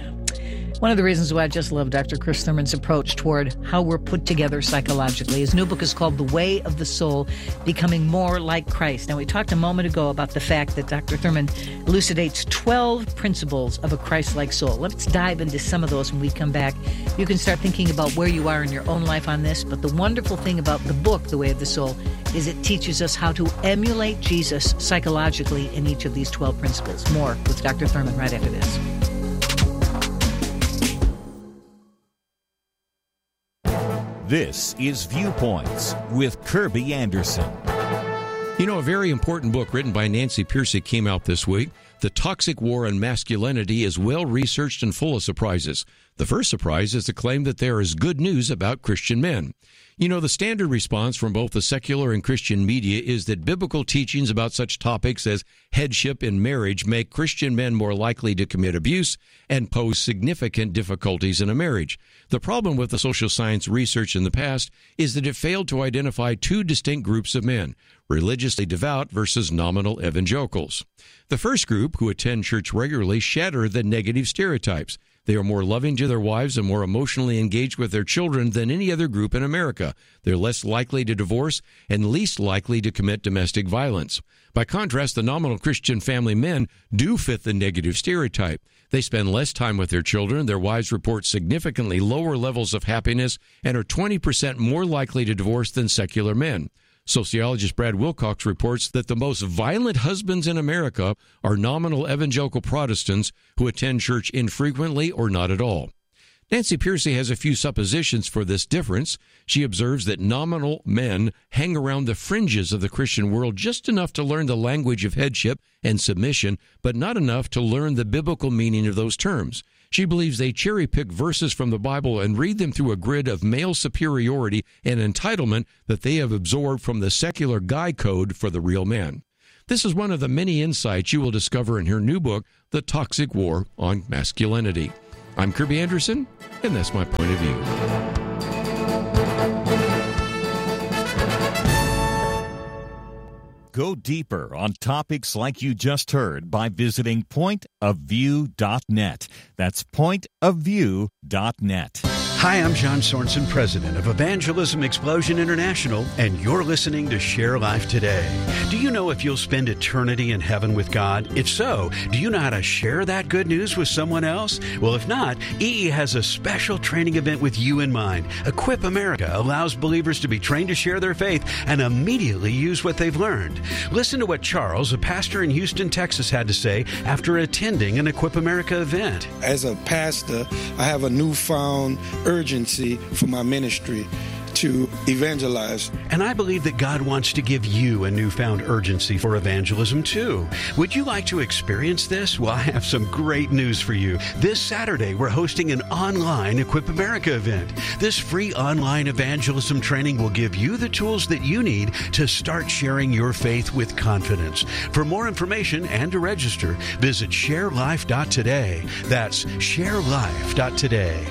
One of the reasons why I just love Dr. Chris Thurman's approach toward how we're put together psychologically. His new book is called The Way of the Soul, Becoming More Like Christ. Now, we talked a moment ago about the fact that Dr. Thurman elucidates 12 principles of a Christ-like soul. Let's dive into some of those when we come back. You can start thinking about where you are in your own life on this, but the wonderful thing about the book, The Way of the Soul, is it teaches us how to emulate Jesus psychologically in each of these 12 principles. More with Dr. Thurman right after this. This is Viewpoints with Kirby Anderson. A very important book written by Nancy Pearcey came out this week. The Toxic War on Masculinity is well-researched and full of surprises. The first surprise is the claim that there is good news about Christian men. The standard response from both the secular and Christian media is that biblical teachings about such topics as headship in marriage make Christian men more likely to commit abuse and pose significant difficulties in a marriage. The problem with the social science research in the past is that it failed to identify two distinct groups of men, religiously devout versus nominal evangelicals. The first group, who attend church regularly, shatter the negative stereotypes. They are more loving to their wives and more emotionally engaged with their children than any other group in America. They're less likely to divorce and least likely to commit domestic violence. By contrast, the nominal Christian family men do fit the negative stereotype. They spend less time with their children, their wives report significantly lower levels of happiness, and are 20% more likely to divorce than secular men. Sociologist Brad Wilcox reports that the most violent husbands in America are nominal evangelical Protestants who attend church infrequently or not at all. Nancy Pearcey has a few suppositions for this difference. She observes that nominal men hang around the fringes of the Christian world just enough to learn the language of headship and submission, but not enough to learn the biblical meaning of those terms. She believes they cherry-pick verses from the Bible and read them through a grid of male superiority and entitlement that they have absorbed from the secular guy code for the real man. This is one of the many insights you will discover in her new book, The Toxic War on Masculinity. I'm Kirby Anderson, and that's my point of view. Go deeper on topics like you just heard by visiting pointofview.net. That's pointofview.net. Hi, I'm John Sorensen, president of Evangelism Explosion International, and you're listening to Share Life Today. Do you know if you'll spend eternity in heaven with God? If so, do you know how to share that good news with someone else? Well, if not, EE has a special training event with you in mind. Equip America allows believers to be trained to share their faith and immediately use what they've learned. Listen to what Charles, a pastor in Houston, Texas, had to say after attending an Equip America event. As a pastor, I have a newfound urgency for my ministry to evangelize. And I believe that God wants to give you a newfound urgency for evangelism too. Would you like to experience this? Well, I have some great news for you. This Saturday, we're hosting an online Equip America event. This free online evangelism training will give you the tools that you need to start sharing your faith with confidence. For more information and to register, visit sharelife.today. That's sharelife.today.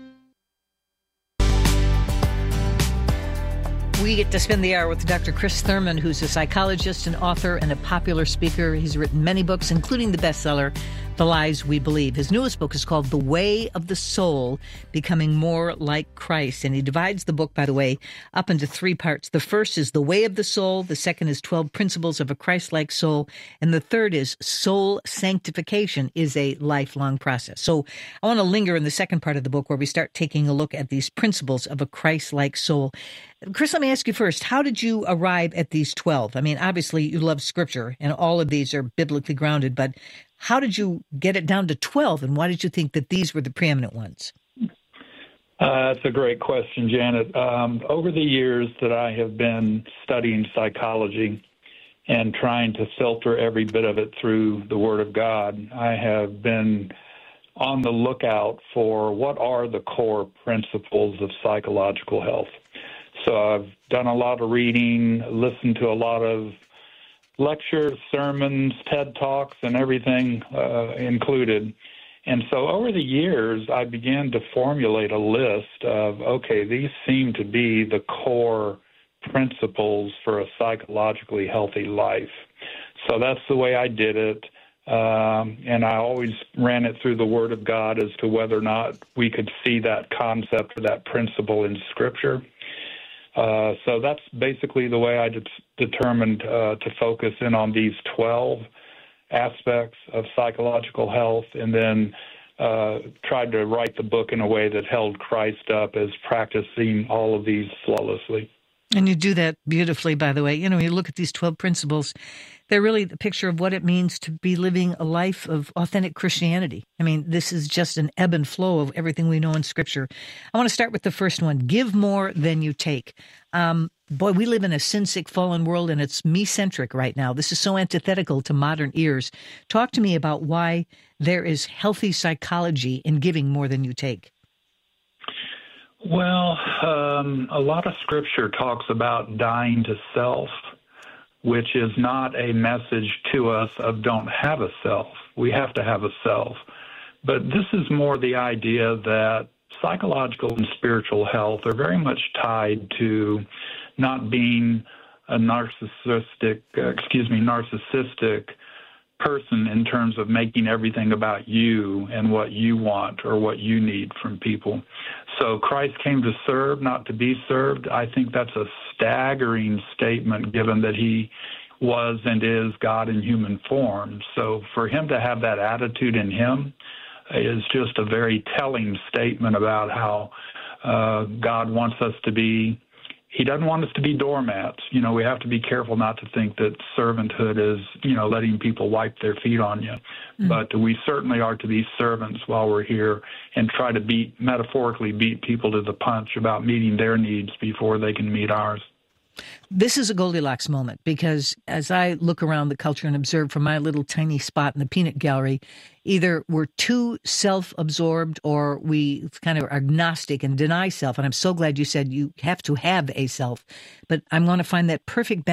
We get to spend the hour with Dr. Chris Thurman, who's a psychologist, an author, and a popular speaker. He's written many books, including the bestseller, The Lies We Believe. His newest book is called The Way of the Soul, Becoming More Like Christ. And he divides the book, by the way, up into three parts. The first is The Way of the Soul. The second is 12 Principles of a Christ-like Soul. And the third is Soul Sanctification is a Lifelong Process. So I want to linger in the second part of the book where we start taking a look at these principles of a Christ-like soul. Chris, let me ask you first, how did you arrive at these 12? I mean, obviously you love Scripture, and all of these are biblically grounded, but how did you get it down to 12, and why did you think that these were the preeminent ones? That's a great question, Janet. Over the years that I have been studying psychology and trying to filter every bit of it through the Word of God, I have been on the lookout for what are the core principles of psychological health. So I've done a lot of reading, listened to a lot of lectures, sermons, TED Talks, and everything included. And so over the years, I began to formulate a list of, okay, these seem to be the core principles for a psychologically healthy life. So that's the way I did it. And I always ran it through the Word of God as to whether or not we could see that concept or that principle in Scripture. So that's basically the way I determined to focus in on these 12 aspects of psychological health, and then tried to write the book in a way that held Christ up as practicing all of these flawlessly. And you do that beautifully, by the way. You know, you look at these 12 principles, they're really the picture of what it means to be living a life of authentic Christianity. I mean, this is just an ebb and flow of everything we know in Scripture. I want to start with the first one, give more than you take. Boy, we live in a sin-sick, fallen world, and it's me-centric right now. This is so antithetical to modern ears. Talk to me about why there is healthy psychology in giving more than you take. Well, a lot of Scripture talks about dying to self, which is not a message to us of don't have a self. We have to have a self. But this is more the idea that psychological and spiritual health are very much tied to not being a narcissistic person in terms of making everything about you and what you want or what you need from people. So Christ came to serve, not to be served. I think that's a staggering statement given that he was and is God in human form. So for him to have that attitude in him is just a very telling statement about how God wants us to be. He doesn't want us to be doormats. You know, we have to be careful not to think that servanthood is, you know, letting people wipe their feet on you. Mm-hmm. But we certainly are to be servants while we're here and try to metaphorically beat people to the punch about meeting their needs before they can meet ours. This is a Goldilocks moment because as I look around the culture and observe from my little tiny spot in the peanut gallery, either we're too self-absorbed or we kind of are agnostic and deny self. And I'm so glad you said you have to have a self. But I'm going to find that perfect balance